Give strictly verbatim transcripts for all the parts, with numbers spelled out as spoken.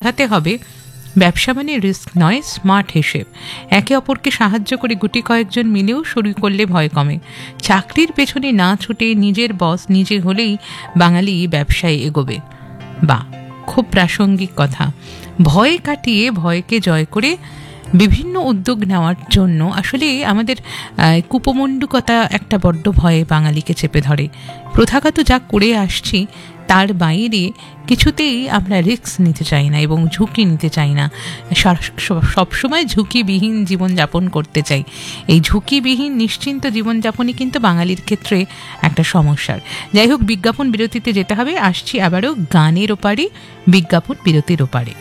বোঝাতে হবে ব্যবসা মানে রিস্ক নয়, স্মার্ট হিসেব। একে অপরকে সাহায্য করে গুটি কয়েকজন মিলেও শুরু করলে ভয় কমে। চাকরির পেছনে না ছুটে নিজের বস নিজে হলেই বাঙালি ব্যবসায় এগোবে। বা খুব প্রাসঙ্গিক কথা, ভয় কাটিয়ে ভয়কে জয় করে বিভিন্ন উদ্যোগ নেওয়ার জন্য আসলে আমাদের কুপমণ্ডুকতা একটা বড্ড ভয়ে বাঙালিকে চেপে ধরে। প্রথাগত যা করে আসছি তার বাইরে কিছুতেই আমরা রিস্ক নিতে চাই না এবং ঝুঁকি নিতে চাই না, সবসময় ঝুঁকিবিহীন জীবনযাপন করতে চাই। এই ঝুঁকিবিহীন নিশ্চিন্ত জীবনযাপনই কিন্তু বাঙালির ক্ষেত্রে একটা সমস্যার। যাই হোক, বিজ্ঞাপন বিরতিতে যেতে হবে, আসছি আবারও গানের ওপারে, বিজ্ঞাপন বিরতির ওপারে।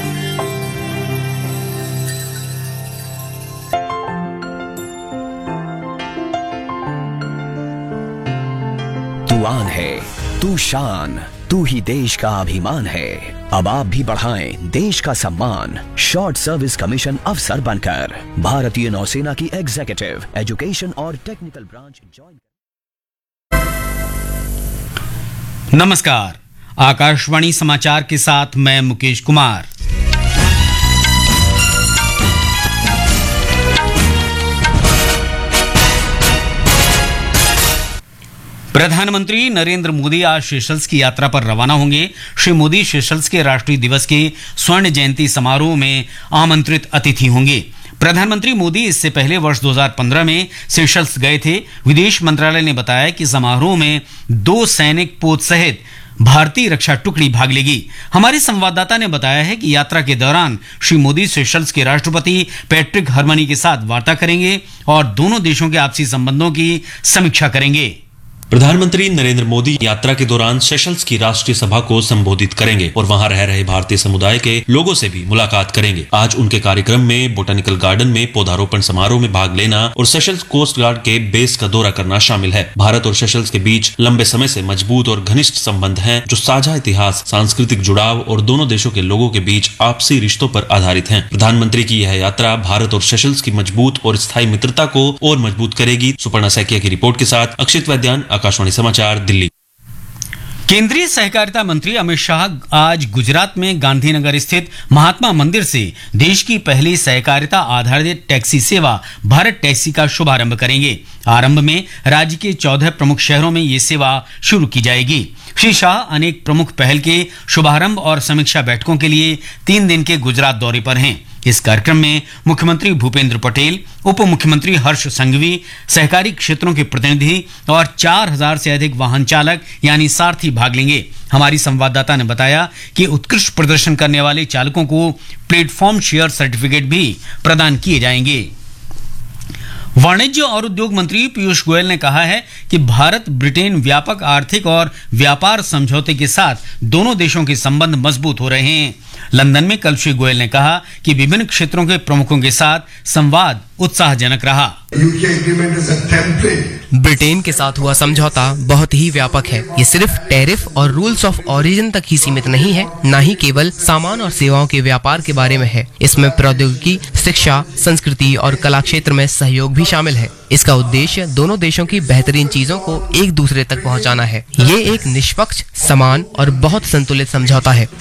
तू आन है, तू शान, तू ही देश का अभिमान है। अब आप भी बढ़ाएं देश का सम्मान शॉर्ट सर्विस कमीशन अफसर बनकर। भारतीय नौसेना की एग्जीक्यूटिव, एजुकेशन और टेक्निकल ब्रांच ज्वाइन। नमस्कार, आकाशवाणी समाचार के साथ मैं मुकेश कुमार। प्रधानमंत्री नरेंद्र मोदी आज सेशल्स की यात्रा पर रवाना होंगे। श्री मोदी सेशल्स के राष्ट्रीय दिवस के स्वर्ण जयंती समारोह में आमंत्रित अतिथि होंगे। प्रधानमंत्री मोदी इससे पहले वर्ष दो हज़ार पंद्रह में सेशल्स गए थे। विदेश मंत्रालय ने बताया कि समारोह में दो सैनिक पोत सहित भारतीय रक्षा टुकड़ी भाग लेगी। हमारे संवाददाता ने बताया है कि यात्रा के दौरान श्री मोदी सेशल्स के राष्ट्रपति पैट्रिक हरमनी के साथ वार्ता करेंगे और दोनों देशों के आपसी संबंधों की समीक्षा करेंगे। प्रधानमंत्री नरेंद्र मोदी यात्रा के दौरान सेशल्स की राष्ट्रीय सभा को संबोधित करेंगे और वहां रह रहे भारतीय समुदाय के लोगों से भी मुलाकात करेंगे। आज उनके कार्यक्रम में बोटेनिकल गार्डन में पौधारोपण समारोह में भाग लेना और सेशल्स कोस्ट गार्ड के बेस का दौरा करना शामिल है। भारत और सेशल्स के बीच लंबे समय से मजबूत और घनिष्ठ संबंध हैं, जो साझा इतिहास, सांस्कृतिक जुड़ाव और दोनों देशों के लोगों के बीच आपसी रिश्तों पर आधारित है। प्रधानमंत्री की यह यात्रा भारत और सेशल्स की मजबूत और स्थायी मित्रता को और मजबूत करेगी। सुपर्णा सैकिया की रिपोर्ट के साथ अक्षित वैद्यान, आकाशवाणी समाचार, दिल्ली। केंद्रीय सहकारिता मंत्री अमित शाह आज गुजरात में गांधीनगर स्थित महात्मा मंदिर से देश की पहली सहकारिता आधारित टैक्सी सेवा भारत टैक्सी का शुभारंभ करेंगे। आरंभ में राज्य के चौदह प्रमुख शहरों में ये सेवा शुरू की जाएगी। श्री शाह अनेक प्रमुख पहल के शुभारंभ और समीक्षा बैठकों के लिए तीन दिन के गुजरात दौरे पर हैं। इस कार्यक्रम में मुख्यमंत्री भूपेंद्र पटेल, उप मुख्यमंत्री हर्ष संघवी, सहकारी क्षेत्रों के प्रतिनिधि और चार हजार से अधिक वाहन चालक यानी सारथी भाग लेंगे। हमारी संवाददाता ने बताया कि उत्कृष्ट प्रदर्शन करने वाले चालकों को प्लेटफॉर्म शेयर सर्टिफिकेट भी प्रदान किए जाएंगे। वाणिज्य और उद्योग मंत्री पीयूष गोयल ने कहा है कि भारत ब्रिटेन व्यापक आर्थिक और व्यापार समझौते के साथ दोनों देशों के संबंध मजबूत हो रहे हैं। लंदन में कल श्री गोयल ने कहा कि विभिन्न क्षेत्रों के प्रमुखों के साथ संवाद उत्साहजनक रहा। ब्रिटेन के साथ हुआ समझौता बहुत ही व्यापक है। ये सिर्फ टैरिफ और रूल्स ऑफ ओरिजिन तक ही सीमित नहीं है, न ही केवल सामान और सेवाओं के व्यापार के बारे में है। इसमें प्रौद्योगिकी, शिक्षा, संस्कृति और कला क्षेत्र में सहयोग भी शामिल है। इसका उद्देश्य दोनों देशों की बेहतरीन चीजों को एक दूसरे तक पहुंचाना है। ये एक निष्पक्ष, समान और बहुत संतुलित समझौता है।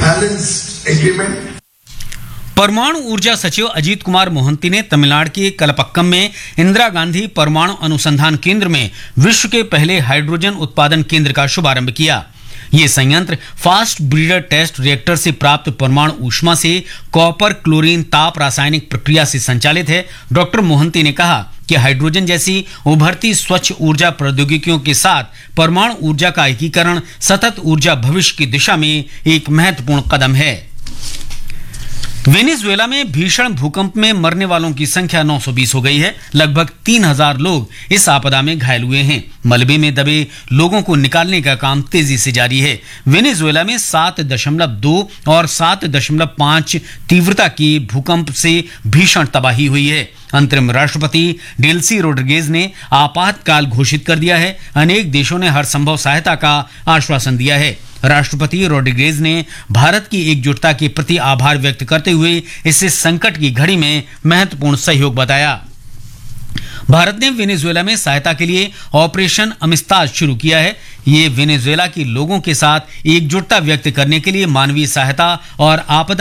परमाणु ऊर्जा सचिव अजीत कुमार मोहंती ने तमिलनाडु के कलपक्कम में इंदिरा गांधी परमाणु अनुसंधान केंद्र में विश्व के पहले हाइड्रोजन उत्पादन केंद्र का शुभारंभ किया। ये संयंत्र फास्ट ब्रीडर टेस्ट रिएक्टर से प्राप्त परमाणु ऊष्मा से कॉपर क्लोरीन ताप रासायनिक प्रक्रिया से संचालित है। डॉक्टर मोहंती ने कहा कि हाइड्रोजन जैसी उभरती स्वच्छ ऊर्जा प्रौद्योगिकियों के साथ परमाणु ऊर्जा का एकीकरण सतत ऊर्जा भविष्य की दिशा में एक महत्वपूर्ण कदम है। वेनेजुएला में भीषण भूकंप में मरने वालों की संख्या नौ सौ बीस हो गई है। लगभग तीन हजार लोग इस आपदा में घायल हुए हैं। मलबे में दबे लोगों को निकालने का काम तेजी से जारी है। वेनेजुएला में सात दशमलव दो और सात दशमलव पाँच तीव्रता की भूकंप से भीषण तबाही हुई है। अंतरिम राष्ट्रपति डेल्सी रोड्रिगेज ने आपातकाल घोषित कर दिया है। अनेक देशों ने हर संभव सहायता का आश्वासन दिया है। राष्ट्रपति रोड्रिगेज ने भारत की एकजुटता के प्रति आभार व्यक्त करते हुए इसे संकट की घड़ी में महत्वपूर्ण सहयोग बताया। भारत ने वेनेजुएला में सहायता के लिए ऑपरेशन अमिस्ताज शुरू किया है। ये वेनेजुएला के लोगों के साथ एकजुटता व्यक्त करने के लिए मानवीय सहायता और आपदा